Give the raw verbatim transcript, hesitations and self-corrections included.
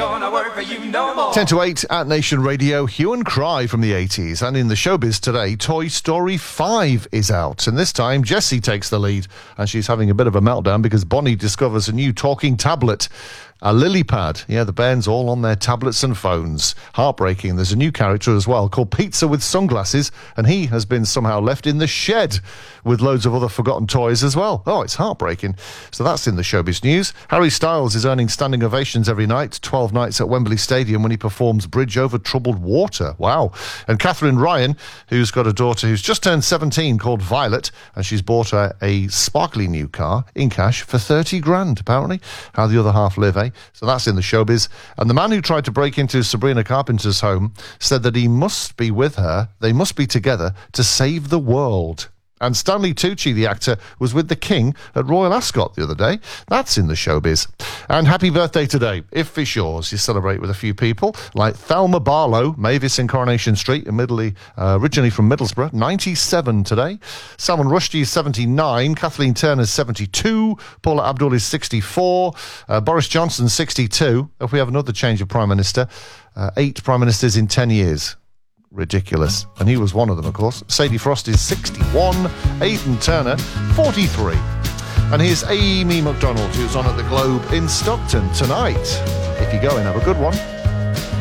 gonna work for you no more. ten to eight at Nation Radio, Hue and Cry from the eighties. And in the showbiz today, Toy Story five is out. And this time, Jessie takes the lead. And she's having a bit of a meltdown because Bonnie discovers a new talking tablet. A lily pad. Yeah, the band's all on their tablets and phones. Heartbreaking. There's a new character as well called Pizza with Sunglasses, and he has been somehow left in the shed with loads of other forgotten toys as well. Oh, it's heartbreaking. So that's in the showbiz news. Harry Styles is earning standing ovations every night, twelve nights at Wembley Stadium when he performs Bridge Over Troubled Water. Wow. And Catherine Ryan, who's got a daughter who's just turned seventeen called Violet, and she's bought her a sparkly new car in cash for thirty grand, apparently. How the other half live, eh? So that's in the showbiz. And the man who tried to break into Sabrina Carpenter's home said that he must be with her, they must be together to save the world. And Stanley Tucci, the actor, was with the King at Royal Ascot the other day. That's in the showbiz. And happy birthday today. If it's yours, you celebrate with a few people, like Thelma Barlow, Mavis in Coronation Street, admittedly, uh, originally from Middlesbrough, ninety-seven today. Salman Rushdie is seventy-nine. Kathleen Turner's seventy-two. Paula Abdul is sixty-four. Uh, Boris Johnson, sixty-two. If we have another change of Prime Minister, uh, eight Prime Ministers in ten years. Ridiculous. And he was one of them, of course. Sadie Frost is sixty-one. Aidan Turner, forty-three. And here's Amy McDonald, who's on at the Globe in Stockton tonight. If you go in, have a good one.